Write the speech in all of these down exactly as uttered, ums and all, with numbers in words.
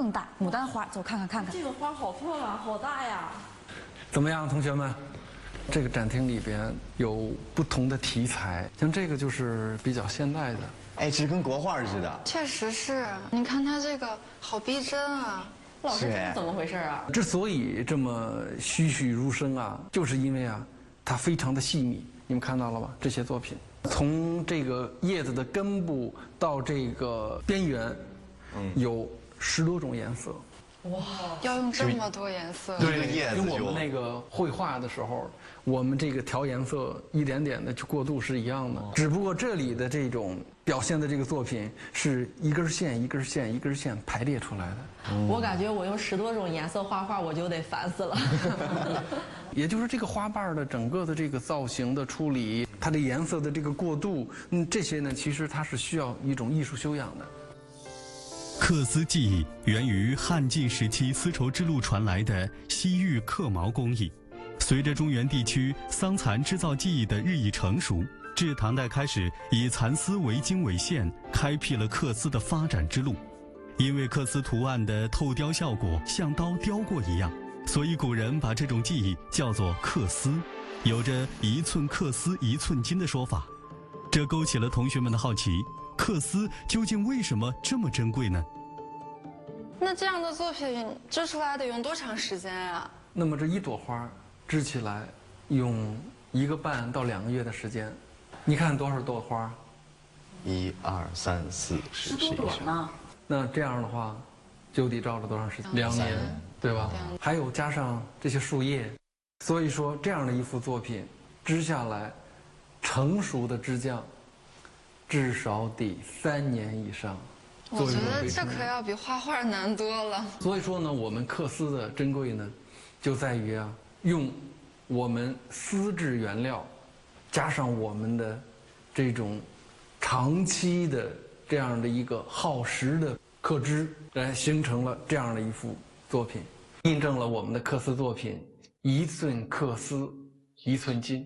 更大，牡丹花，走看看看看。 这个花好漂亮，好大呀！ 怎么样，同学们？这个展厅里边有不同的题材，像这个就是比较现代的。 哎，这跟国画似的。 确实是，你看它这个好逼真啊！ 老师，这是怎么回事啊？ 之所以这么栩栩如生啊，就是因为啊，它非常的细密。你们看到了吧？这些作品，从这个叶子的根部到这个边缘，嗯，有十多种颜色。 哇，要用这么多颜色？ 对，跟我们那个绘画的时候，我们这个调颜色一点点的去过渡是一样的，只不过这里的这种表现的这个作品是一根线一根线一根线排列出来的。 嗯、我感觉我用十多种颜色画画，我就得烦死了。 也就是这个花瓣的整个的这个造型的处理，它的颜色的这个过渡，嗯，这些呢，其实它是需要一种艺术修养的。 缂丝技艺源于汉晋时期丝绸之路传来的西域刻毛工艺，随着中原地区桑蚕织造技艺的日益成熟，至唐代开始以蚕丝为经纬线，开辟了缂丝的发展之路。因为缂丝图案的透雕效果像刀雕过一样，所以古人把这种技艺叫做缂丝，有着一寸缂丝一寸金的说法。这勾起了同学们的好奇，缂丝究竟为什么这么珍贵呢？ 那这样的作品织出来得用多长时间啊？ 那么这一朵花织起来用一个半到两个月的时间。你看多少朵花？ 一二三四十十多朵呢。 那这样的话，就得照了多长时间？两年，对吧？还有加上这些树叶，所以说这样的一幅作品织下来，成熟的织匠至少得三年以上。 我觉得这可要比画画难多了。 所以说呢，我们缂丝的珍贵呢，就在于啊，用我们丝质原料，加上我们的这种长期的这样的一个耗时的刻织，来形成了这样的一幅作品，印证了我们的缂丝作品“一寸缂丝，一寸金”。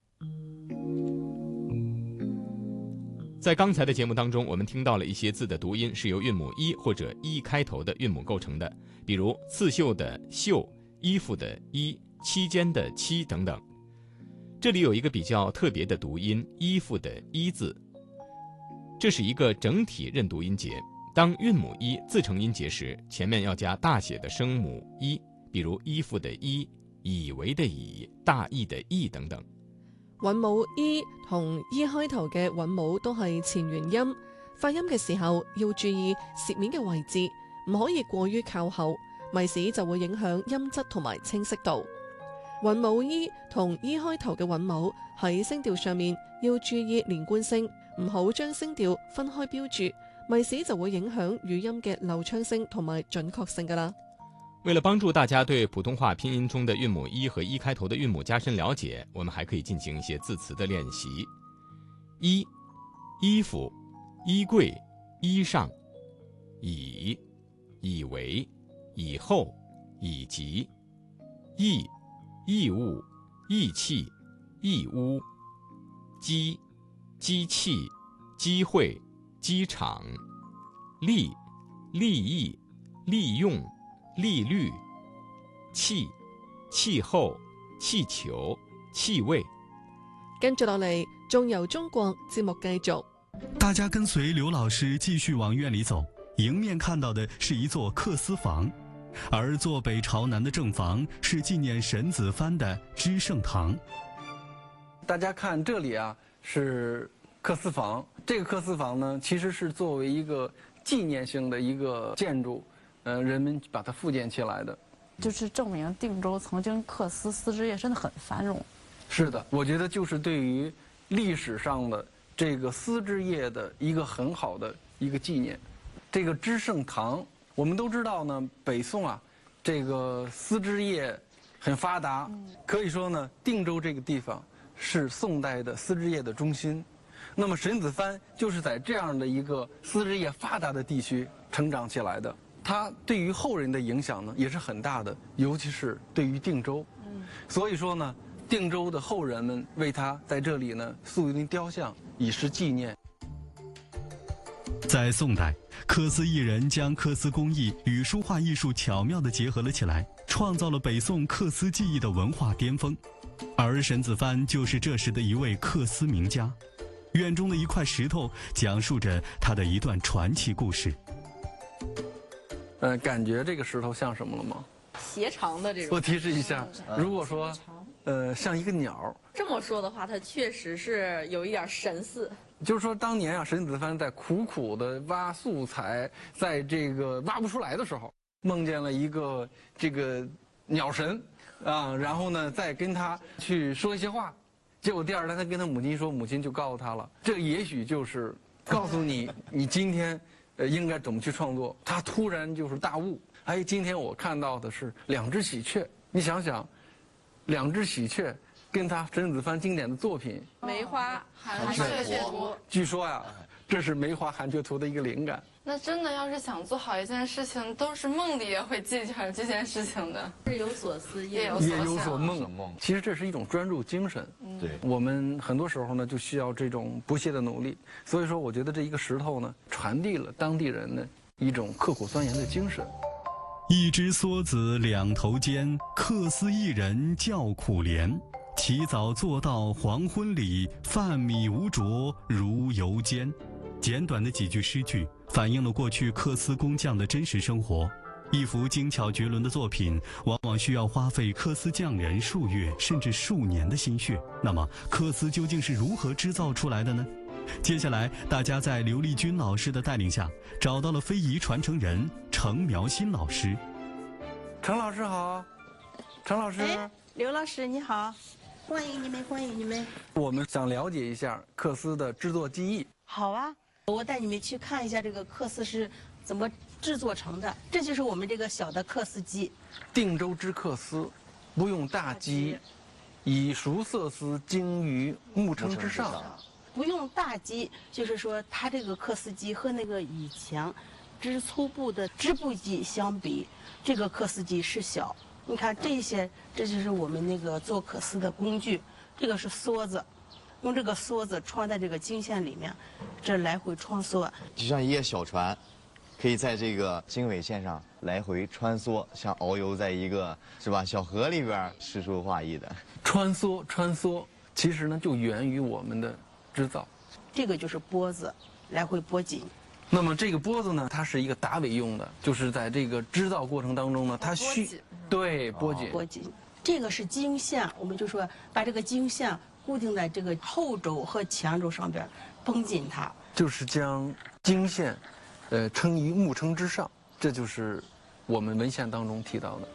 在刚才的节目当中，我们听到了一些字的读音是由韵母一或者一开头的韵母构成的，比如刺绣的绣、衣服的衣、期间的期等等。这里有一个比较特别的读音，衣服的衣字，这是一个整体认读音节。当韵母一自成音节时，前面要加大写的声母一，比如衣服的衣、以為的以、大意的意等等。 韻母 e 同 e 開頭嘅韻母都係前元音，發音嘅時候要注意舌面嘅位置，唔可以過於靠後，咪使就會影響音質同埋清晰度。韻母 e 同 e 開頭嘅韻母喺聲調上面要注意連貫性，唔好將聲調分開標注，咪使就會影響語音嘅流暢性同埋準確性㗎啦。 为了幫助大家對普通話拼音中的韻母一和一開頭的韻母加深了解，我們還可以進行一些字詞的練習。衣、衣服、衣櫃、衣上；以、以為、以後、以及；義、義務、義氣、義屋；機、機器、機會、機場；利、利益、利用、利率；氣、氣候、氣球、氣味。 跟住落嚟，仲由中國節目繼續。 大家跟隨劉老師繼續往院裡走，迎面看到的是一座缂絲房，而坐北朝南的正房是紀念沈子藩的知盛堂。 大家看這裡啊，是缂絲房。這個缂絲房呢，其實是作為一個紀念性的一個建築。呃，人們把它復建起來的， 就是證明定州曾經缂絲絲織業真的很繁榮。 是的，我覺得就是對於歷史上的這個絲織業的一個很好的一個紀念。這個知盛堂，我們都知道呢，北宋啊，這個絲織業很發達，可以說呢，定州這個地方是宋代的絲織業的中心。那麼沈子藩就是在這樣的一個絲織業發達的地區成長起來的。他對於後人的影響呢，也是很大的，尤其是對於定州。嗯，所以說呢，定州的後人們為他在這裡呢塑一尊雕像，以示紀念。 在宋代，缂丝艺人将缂丝工艺与书画艺术巧妙地结合了起来，创造了北宋缂丝技艺的文化巅峰。而沈子藩就是这时的一位缂丝名家。院中的一块石头讲述着他的一段传奇故事。 呃，感觉这个石头像什么了吗？ 斜长的这种。 我提示一下，如果说，呃，像一个鸟， 这么说的话，它确实是有一点神似。 就是说，当年啊，沈子藩在苦苦的挖素材，在这个挖不出来的时候，梦见了一个这个鸟神，啊，然后呢，再跟他去说一些话，结果第二天他跟他母亲说，母亲就告诉他了，这也许就是告诉你，你今天呃应该怎么去创作。他突然就是大悟，哎，今天我看到的是两只喜鹊，你想想，两只喜鹊。跟他沈子藩经典的作品 《梅花寒雀图》， 据说呀，这是《梅花寒雀图》的一个灵感。 那真的要是想做好一件事情，都是梦里也会记下这件事情的。 日有所思， 夜有夜有所所梦。其实这是一种专注精神。 对， 我们很多时候呢，就需要这种不懈的努力。所以说，我觉得这一个石头呢，传递了当地人的一种刻苦钻研的精神。 一只梭子两头尖，缂丝艺人叫苦怜。起早做到黄昏里，饭米无着如油煎。简短的几句诗句，反映了过去缂丝工匠的真实生活。一幅精巧绝伦的作品，往往需要花费缂丝匠人数月甚至数年的心血。那么，缂丝究竟是如何制造出来的呢？接下来，大家在刘丽君老师的带领下，找到了非遗传承人程苗新老师。 程老师好，程老师， 哎，刘老师你好。欢迎你们，欢迎你们。 我们想了解一下缂丝的制作技艺。 好啊，我带你们去看一下这个缂丝是怎么制作成的。这就是我们这个小的缂丝机。 定州之缂丝，不用大机，以熟色丝精于木撑之上。 不用大机，就是说它这个缂丝机和那个以前织粗布的织布机相比，这个缂丝机是小。你看这些，这就是我们那个做缂丝的工具。这个是梭子，用这个梭子穿在这个经线里面，这来回穿梭， 就像一叶小船，可以在这个经纬线上来回穿梭，像遨游在一个是吧小河里边，诗书画意的。 穿梭穿梭，其实呢就源于我们的织造。 这个就是拨子，来回拨紧。 那么这个拨子呢，它是一个打尾用的，就是在这个织造过程当中呢，它需对拨紧。 拨紧，这个是经线，我们就说把这个经线固定在这个后轴和前轴上边，绷紧它。 就是将经线，呃，撑于木撑之上，这就是我们文献当中提到的。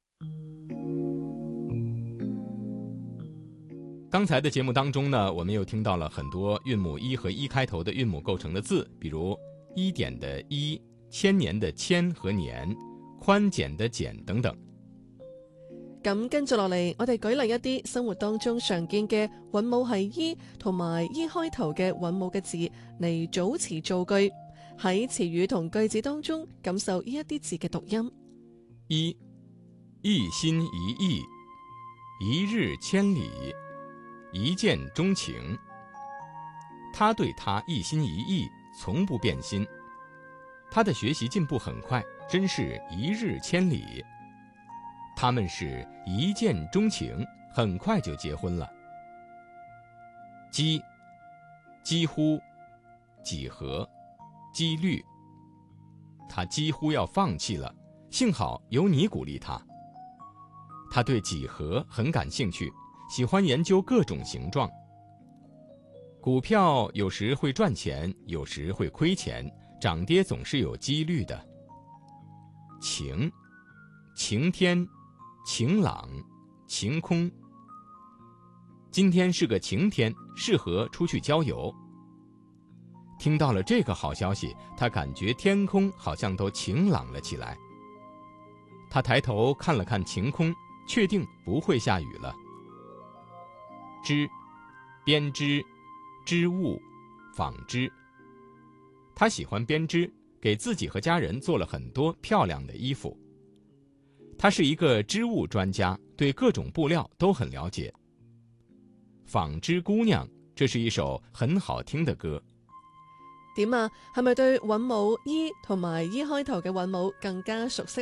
刚才的节目当中呢，我们又听到了很多韵母一和一开头的韵母构成的字，比如一点的一、千年的千和年、寬簡的簡等等。 咁跟住落嚟，我哋舉例一啲生活當中常見嘅韻母係依同埋依開頭嘅韻母嘅字嚟組詞造句。喺詞語同句子當中，感受呢一啲字嘅讀音。 一，一心一意，一日千里，一見鍾情。他對他一心一意，從不變心。他的學習進步很快，真是一日千里。他們是一見鍾情，很快就結婚了。幾，幾乎，幾何，幾率。他幾乎要放棄了，幸好有你鼓勵他。他對幾何很感興趣，喜歡研究各種形狀。股票有時會賺錢，有時會虧錢，漲跌總是有幾率的。晴，晴天，晴朗，晴空。今天是個晴天，適合出去郊遊。聽到了這個好消息，他感覺天空好像都晴朗了起來。他抬頭看了看晴空，確定不會下雨了。織，編織，織物，紡織。他喜歡編織，給自己和家人做了很多漂亮的衣服。他是一個織物專家，對各種布料都很了解。紡織姑娘，這是一首很好聽的歌。 點啊？係咪對韻母伊同埋伊開頭嘅韻母更加熟悉？